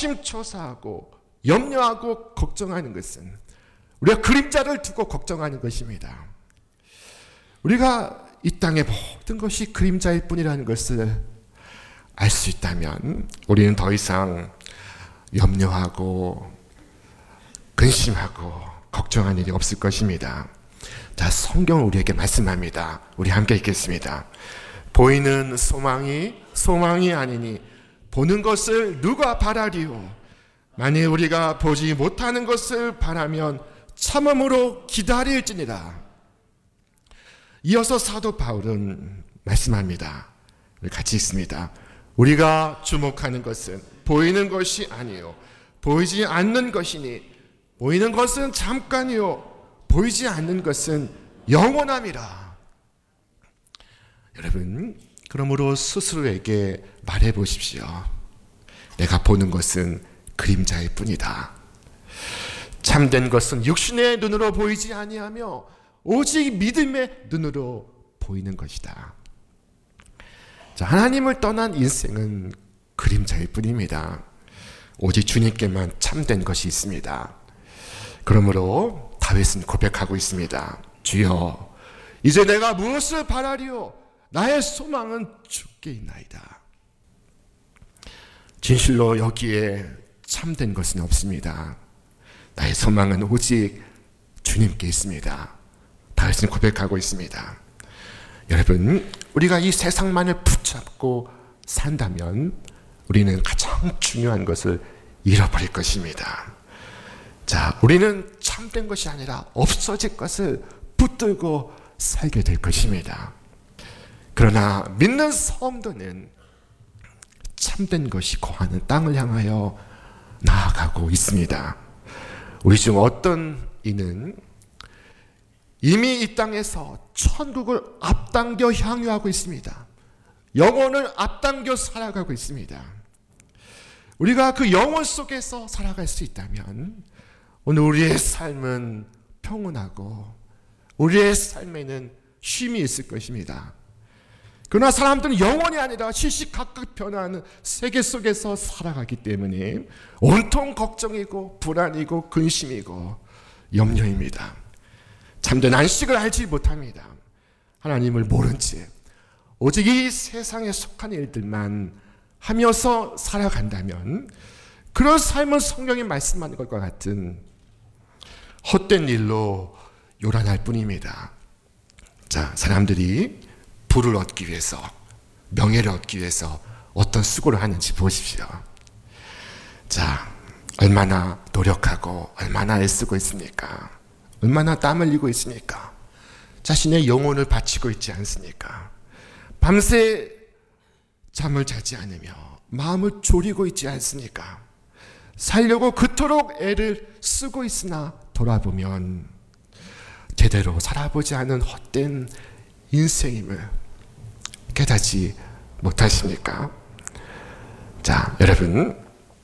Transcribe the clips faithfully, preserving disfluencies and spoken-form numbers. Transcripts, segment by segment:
노심초사하고 염려하고 걱정하는 것은 우리가 그림자를 두고 걱정하는 것입니다. 우리가 이 땅의 모든 것이 그림자일 뿐이라는 것을 알 수 있다면 우리는 더 이상 염려하고 근심하고 걱정할 일이 없을 것입니다. 자, 성경은 우리에게 말씀합니다. 우리 함께 읽겠습니다. 보이는 소망이 소망이 아니니 보는 것을 누가 바라리요? 만일 우리가 보지 못하는 것을 바라면 참음으로 기다릴지니라. 이어서 사도 바울은 말씀합니다. 같이 읽습니다. 우리가 주목하는 것은 보이는 것이 아니요 보이지 않는 것이니 보이는 것은 잠깐이요 보이지 않는 것은 영원함이라. 여러분, 그러므로 스스로에게 말해 보십시오. 내가 보는 것은 그림자일 뿐이다. 참된 것은 육신의 눈으로 보이지 아니하며 오직 믿음의 눈으로 보이는 것이다. 자, 하나님을 떠난 인생은 그림자일 뿐입니다. 오직 주님께만 참된 것이 있습니다. 그러므로 다윗은 고백하고 있습니다. 주여, 이제 내가 무엇을 바라리요? 나의 소망은 주께 있나이다. 진실로 여기에 참된 것은 없습니다. 나의 소망은 오직 주님께 있습니다. 다윗은 고백하고 있습니다. 여러분, 우리가 이 세상만을 붙잡고 산다면 우리는 가장 중요한 것을 잃어버릴 것입니다. 자, 우리는 참된 것이 아니라 없어질 것을 붙들고 살게 될 것입니다. 그러나 믿는 성도는 참된 것이 거하는 땅을 향하여 나아가고 있습니다. 우리 중 어떤 이는 이미 이 땅에서 천국을 앞당겨 향유하고 있습니다. 영혼을 앞당겨 살아가고 있습니다. 우리가 그 영혼 속에서 살아갈 수 있다면 오늘 우리의 삶은 평온하고 우리의 삶에는 쉼이 있을 것입니다. 그러나 사람들은 영혼이 아니라 시시각각 변화하는 세계 속에서 살아가기 때문에 온통 걱정이고 불안이고 근심이고 염려입니다. 참된 안식을 알지 못합니다. 하나님을 모른 채 오직 이 세상에 속한 일들만 하면서 살아간다면 그런 삶은 성경이 말씀하는 것과 같은 헛된 일로 요란할 뿐입니다. 자, 사람들이 부를 얻기 위해서, 명예를 얻기 위해서 어떤 수고를 하는지 보십시오. 자, 얼마나 노력하고 얼마나 애쓰고 있습니까? 얼마나 땀 흘리고 있습니까? 자신의 영혼을 바치고 있지 않습니까? 밤새 잠을 자지 않으며 마음을 졸이고 있지 않습니까? 살려고 그토록 애를 쓰고 있으나 돌아보면 제대로 살아보지 않은 헛된 인생임을 깨닫지 못하십니까? 자, 여러분,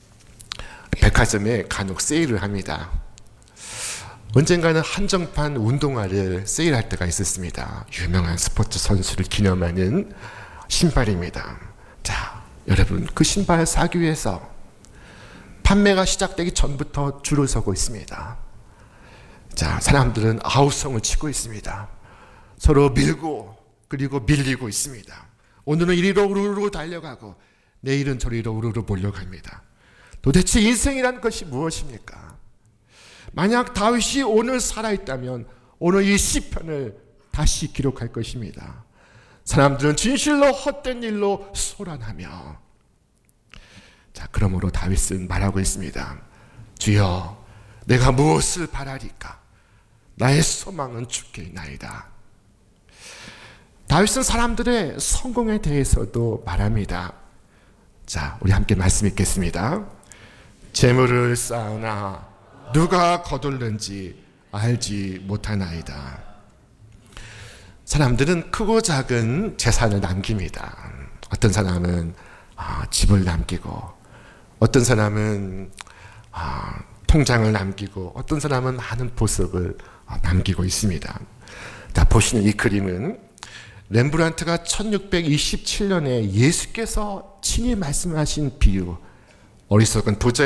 백화점에 간혹 세일을 합니다. 언젠가는 한정판 운동화를 세일할 때가 있었습니다. 유명한 스포츠 선수를 기념하는 신발입니다. 자, 여러분, 그 신발 사기 위해서 판매가 시작되기 전부터 줄을 서고 있습니다. 자, 사람들은 아우성을 치고 있습니다. 서로 밀고 그리고 밀리고 있습니다. 오늘은 이리로 우르르 달려가고 내일은 저리로 우르르 몰려갑니다. 도대체 인생이란 것이 무엇입니까? 만약 다윗이 오늘 살아있다면 오늘 이 시편을 다시 기록할 것입니다. 사람들은 진실로 헛된 일로 소란하며, 자, 그러므로 다윗은 말하고 있습니다. 주여, 내가 무엇을 바라리까? 나의 소망은 주께 있나이다. 다윗은 사람들의 성공에 대해서도 말합니다. 자, 우리 함께 말씀 읽겠습니다. 재물을 쌓으나 누가 거둘는지 알지 못하나이다. 사람들은 크고 작은 재산을 남깁니다. 어떤 사람은 아, 집을 남기고, 어떤 사람은 아, 통장을 남기고, 어떤 사람은 많은 보석을 아, 남기고 있습니다. 자, 보시는 이 그림은 렘브란트가 천육백이십칠 년에 예수께서 친히 말씀하신 비유, 어리석은 부자